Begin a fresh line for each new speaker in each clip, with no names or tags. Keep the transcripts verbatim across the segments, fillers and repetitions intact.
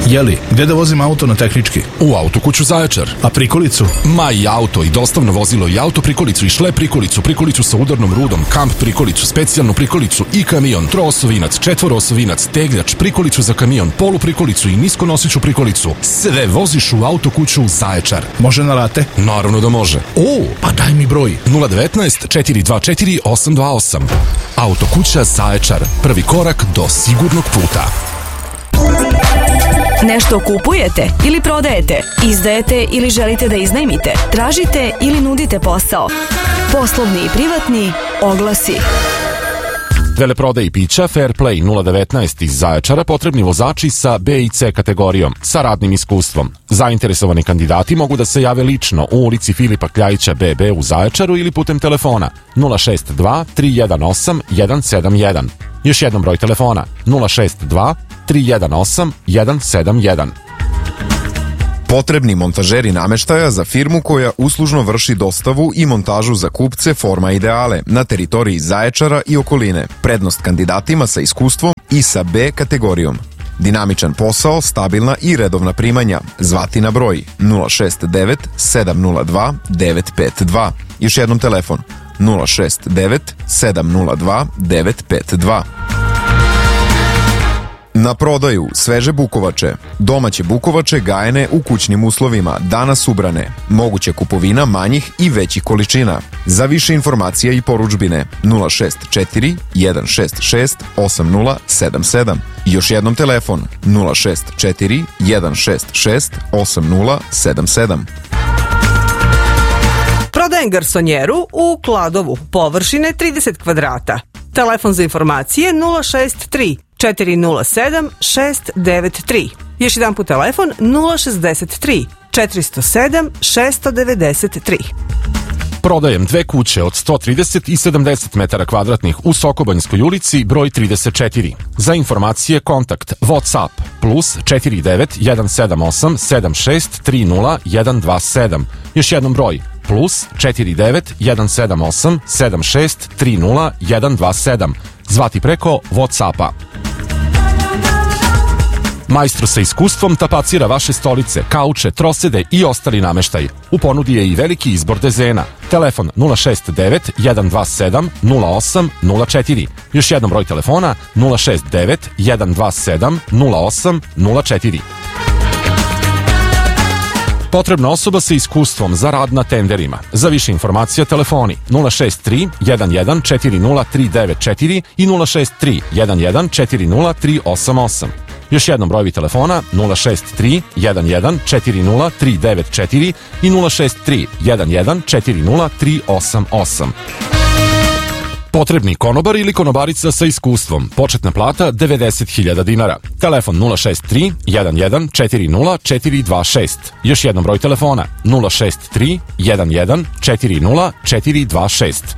Jeli, gde da vozim auto na tehnički?
U Autokuću Zaječar.
A prikolicu?
Ma i auto, i dostavno vozilo, i auto prikolicu, i šlep prikolicu, prikolicu sa udarnom rudom, kamp prikolicu, specijalnu prikolicu i kamion, troosovinac, četvoroosovinac, tegljač, prikolicu za kamion, polu prikolicu i niskonosiću prikolicu. Sve voziš u Autokuću Zaječar.
Može na rate?
Naravno da može.
O, pa daj mi broj.
nula devetnaest četiri dva četiri osam dva osam. Autokuća Zaječar. Prvi korak do sigurnog puta.
Nešto kupujete ili prodajete, izdajete ili želite da iznajmite, tražite ili nudite posao. Poslovni i privatni oglasi.
Veleprodaji pića Fair Play nula devetnaest iz Zaječara potrebni vozači sa B i C kategorijom, sa radnim iskustvom. Zainteresovani kandidati mogu da se jave lično u ulici Filipa Kljajića B B u Zaječaru ili putem telefona nula šest dva tri jedan osam jedan sedam jedan. Još jednom broj telefona nula šest dva tri jedan osam jedan sedam jedan.
Potrebni montažeri nameštaja za firmu koja uslužno vrši dostavu i montažu za kupce Forma Ideale na teritoriji Zaječara i okoline. Prednost kandidatima sa iskustvom i sa B kategorijom. Dinamičan posao, stabilna i redovna primanja. Zvati na broj nula šest devet sedam nula dva devet pet dva. Još jednom telefon nula šest devet sedam nula dva devet pet dva. Na prodaju sveže bukovače. Domaće bukovače gajene u kućnim uslovima, danas ubrane. Moguća kupovina manjih i većih količina. Za više informacija i poručbine nula šest četiri jedan šest šest osam nula sedam sedam. Još jednom telefon nula šest četiri jedan šest šest osam nula sedam sedam.
Prodajem garsonjeru u Kladovu, površine trideset kvadrata. Telefon za informacije nula šest tri četiri nula sedam šest devet tri. Još jedan put telefon nula šest tri četiri nula sedam šest devet tri.
Prodajem dve kuće od sto trideset i sedamdeset metara kvadratnih u Sokobanjskoj ulici, broj trideset četiri. Za informacije kontakt WhatsApp plus četiri devet jedan sedam osam sedam šest tri nula jedan dva sedam. Još jednom broj plus četiri devet jedan sedam osam sedam šest tri nula jedan dva sedam. Zvati preko WhatsAppa. Majstor sa iskustvom tapacira vaše stolice, kauče, trosede i ostali nameštaj. U ponudi je i veliki izbor dezena. Telefon nula šest devet jedan dva sedam nula osam nula četiri. Još jednom broj telefona nula šest devet jedan dva sedam nula osam nula četiri. Potrebna osoba sa iskustvom za rad na tenderima. Za više informacija telefoni nula šest tri jedan jedan četiri nula tri devet četiri i nula šest tri jedan jedan četiri nula tri osam osam. Još jednom brojevi telefona nula šest tri jedan jedan četiri nula tri devet četiri i nula šest tri jedan jedan četiri nula tri osam osam. Potrebni konobar ili konobarica sa iskustvom. Početna plata devedeset hiljada dinara. Telefon nula šest tri jedan jedan četiri nula četiri dva šest. Još jednom broj telefona nula šest tri jedan jedan četiri nula četiri dva šest.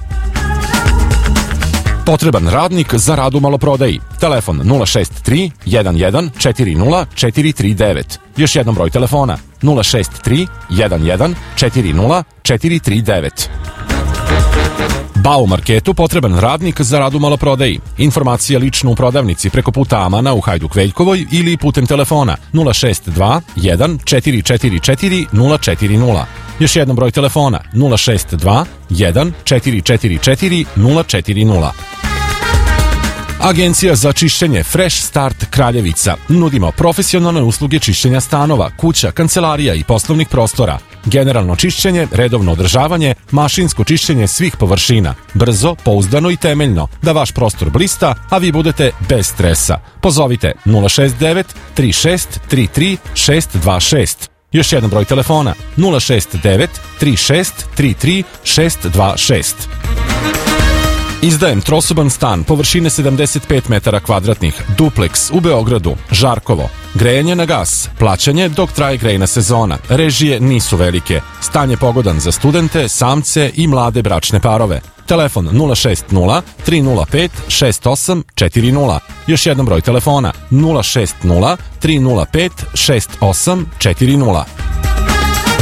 Potreban radnik za rad u maloprodaji. Telefon nula šest tri jedan jedan četiri nula četiri tri devet. Još jednom broj telefona nula šest tri jedan jedan četiri nula četiri tri devet. Bau Marketu potreban radnik za rad u maloprodaji. Informacije lično u prodavnici preko puta Amana u Hajduk Veljkovoj ili putem telefona nula šest dva jedan četiri četiri četiri nula četiri nula. Još jednom broj telefona nula šest dva jedan četiri četiri četiri nula četiri nula. Agencija za čišćenje Fresh Start Kraljevica. Nudimo profesionalne usluge čišćenja stanova, kuća, kancelarija i poslovnih prostora. Generalno čišćenje, redovno održavanje, mašinsko čišćenje svih površina. Brzo, pouzdano i temeljno, da vaš prostor blista, a vi budete bez stresa. Pozovite nula šest devet tri šest tri tri šest dva šest. Još jedan broj telefona nula šest devet tri šest tri tri šest dva šest. Izdajem trosoban stan površine sedamdeset pet metara kvadratnih, duplex u Beogradu, Žarkovo. Grejanje na gas, plaćanje dok traje grejna sezona, režije nisu velike, stan je pogodan za studente, samce i mlade bračne parove. Telefon nula šest nula tri nula pet šest osam četiri nula. Još jednom broj telefona nula šest nula tri nula pet šest osam četiri nula.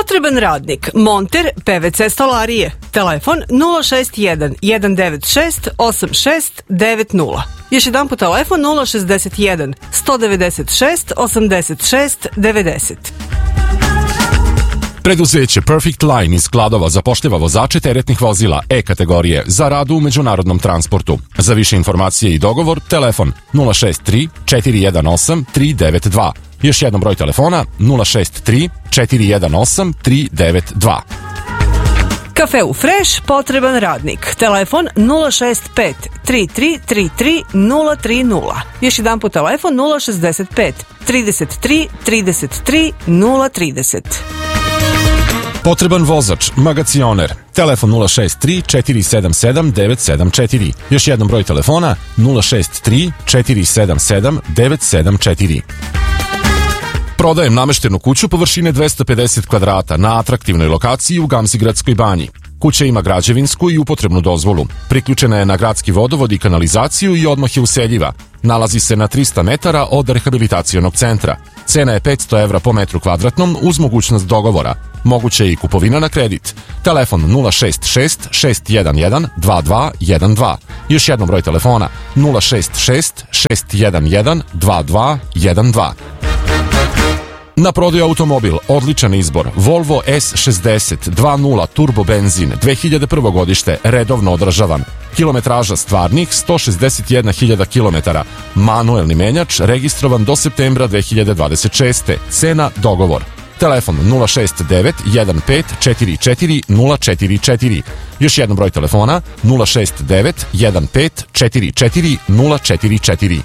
Potreban radnik, monter P V C stolarije. Telefon nula šest jedan, jedan devet šest, osam šest devet nula. Još jedan put telefon nula šest jedan, sto devedeset šest, osamdeset šest devedeset.
Preduzeće Perfect Line iz Kladova zapošljava vozače teretnih vozila E kategorije za rad u međunarodnom transportu. Za više informacije i dogovor, telefon nula šest tri, četiri jedan osam, tri devet dva. Još jednom broj telefona nula šest tri, četiri jedan osam, tri devet dva.
Kafeu Fresh, potreban radnik. Telefon nula šest pet, tri tri tri tri, nula tri nula. Još jedan put telefon nula šest pet, trideset tri, trideset tri, nula trideset.
Potreban vozač, magacioner. Telefon nula šest tri, četiri sedam sedam, devet sedam četiri. Još jednom broj telefona nula šest tri, četiri sedam sedam, devet sedam četiri. Prodajem nameštenu kuću površine dvesta pedeset kvadrata na atraktivnoj lokaciji u Gamzigradskoj banji. Kuća ima građevinsku i upotrebnu dozvolu. Priključena je na gradski vodovod i kanalizaciju i odmah je useljiva. Nalazi se na trista metara od rehabilitacionog centra. Cena je petsto evra po metru kvadratnom uz mogućnost dogovora. Moguće je i kupovina na kredit. Telefon nula šest šest, šest jedan jedan, dva dva jedan dva. Još jednom broj telefona nula šest šest, šest jedan jedan, dva dva jedan dva. Na prodaju automobil, odličan izbor, Volvo S šezdeset dva nula turbo benzin, dve hiljade prvo godište, redovno održavan. Kilometraža stvarnih sto šezdeset jedna hiljada kilometara. Manuelni menjač, registrovan do septembra dve hiljade dvadeset šeste. Cena dogovor. Telefon nula šest devet, jedan pet, četiri četiri, nula četiri četiri. Još jednom broj telefona nula šest devet, jedan pet, četiri četiri, nula četiri četiri.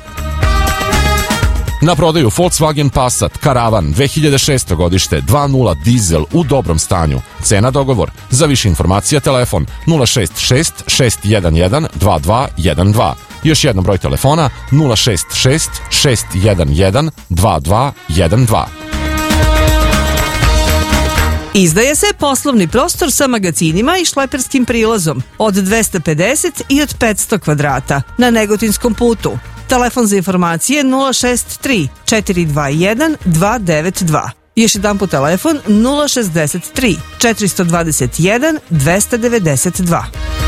Na prodaju Volkswagen Passat Karavan dve hiljade šesto godište, dva nula dizel u dobrom stanju. Cena dogovor. Za više informacija telefon nula šest šest, šest jedan jedan, dva dva jedan dva. Još jednom broj telefona nula šest šest, šest jedan jedan, dva dva jedan dva.
Izdaje se poslovni prostor sa magacinima i šleperskim prilazom od dvesta pedeset i od petsto kvadrata na Negotinskom putu. Telefon za informacije nula šest tri, četiri dva jedan, dva devet dva. Još jedan put telefon nula šest tri, četiri dva jedan, dva devet dva.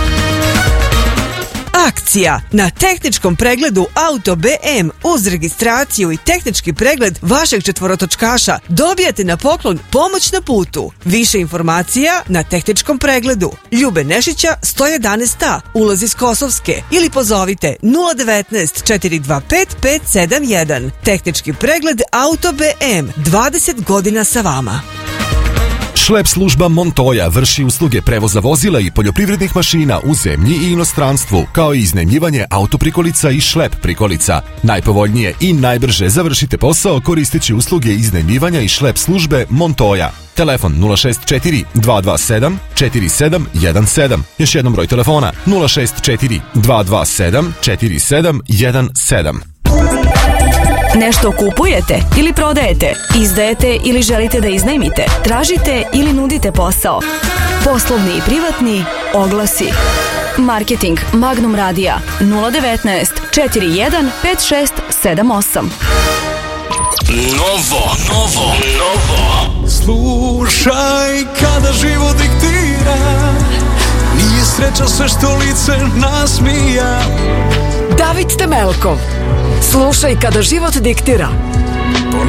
Akcija na tehničkom pregledu Auto B M uz registraciju i tehnički pregled vašeg četvorotočkaša dobijate na poklon pomoć na putu. Više informacija na tehničkom pregledu Ljube Nešića sto jedanaest A, ulaz iz Kosovske, ili pozovite nula devetnaest, četiri dva pet, pet sedam jedan. Tehnički pregled Auto B M, dvadeset godina sa vama.
Šlep služba Montoya vrši usluge prevoza vozila i poljoprivrednih mašina u zemlji i inostranstvu, kao i iznajmljivanje autoprikolica i šlep prikolica. Najpovoljnije i najbrže završite posao koristeći usluge iznajmljivanja i šlep službe Montoya. Telefon nula šest četiri, dva dva sedam, četiri sedam jedan sedam. Još jednom broj telefona nula šest četiri, dva dva sedam, četiri sedam jedan sedam.
Nešto kupujete ili prodajete, izdajete ili želite da iznajmite, tražite ili nudite posao. Poslovni i privatni oglasi. Marketing Magnum Radija nula devetnaest, četiri jedan pet šest sedam osam.
Novo, novo, novo. Slušaj kada život diktira, nije sreća sve što lice nasmija.
David Temelkov. Slušaj kada život diktira.